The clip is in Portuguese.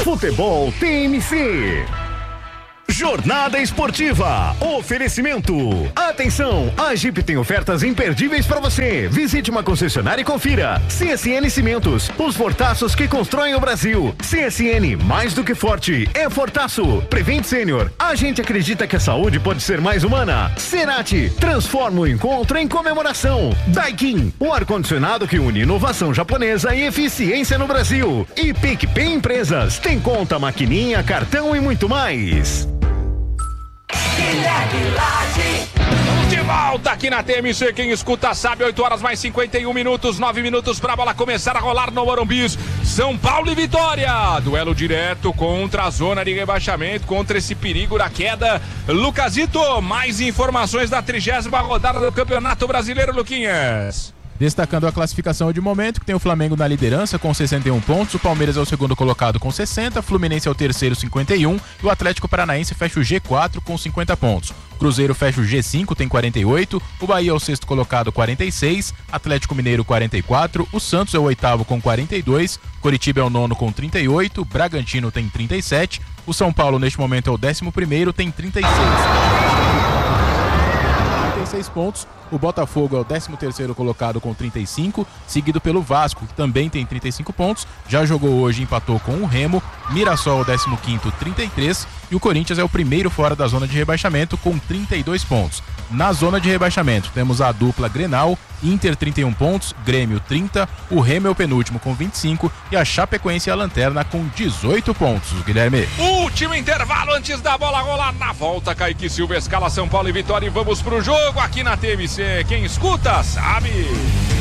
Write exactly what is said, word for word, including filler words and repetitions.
Futebol T M C. Jornada Esportiva. Oferecimento. Atenção, a Jeep tem ofertas imperdíveis para você. Visite uma concessionária e confira. C S N Cimentos, os fortaços que constroem o Brasil. C S N, mais do que forte, é fortaço. Prevent Sênior, a gente acredita que a saúde pode ser mais humana. Cerati, transforma o encontro em comemoração. Daikin, o ar-condicionado que une inovação japonesa e eficiência no Brasil. E PicPay Empresas, tem conta, maquininha, cartão e muito mais. De volta aqui na T M C, quem escuta sabe, oito horas mais cinquenta e um minutos, nove minutos pra bola começar a rolar no Morumbi. São Paulo e Vitória, duelo direto contra a zona de rebaixamento, contra esse perigo da queda. Lucasito, mais informações da trigésima rodada do Campeonato Brasileiro, Luquinhas. Destacando a classificação de momento, que tem o Flamengo na liderança com sessenta e um pontos, o Palmeiras é o segundo colocado com sessenta, Fluminense é o terceiro, cinquenta e um, e o Atlético Paranaense fecha o G quatro com cinquenta pontos. Cruzeiro fecha o G cinco, tem quarenta e oito, o Bahia é o sexto colocado, quarenta e seis, Atlético Mineiro quarenta e quatro, o Santos é o oitavo com quarenta e dois, Coritiba é o nono com trinta e oito, Bragantino tem trinta e sete, o São Paulo neste momento é o décimo primeiro, tem trinta e seis. trinta e seis pontos. O Botafogo é o décimo terceiro colocado com trinta e cinco, seguido pelo Vasco, que também tem trinta e cinco pontos, já jogou hoje e empatou com o Remo. Mirassol é o décimo quinto, trinta e três, e o Corinthians é o primeiro fora da zona de rebaixamento com trinta e dois pontos. Na zona de rebaixamento temos a dupla Grenal, Inter trinta e um pontos, Grêmio trinta, o Remo é o penúltimo com vinte e cinco e a Chapecoense é a lanterna com dezoito pontos, Guilherme. Último intervalo antes da bola rolar. Na volta, Kaique Silva escala São Paulo e Vitória e vamos pro jogo aqui na T M C. Quem escuta sabe.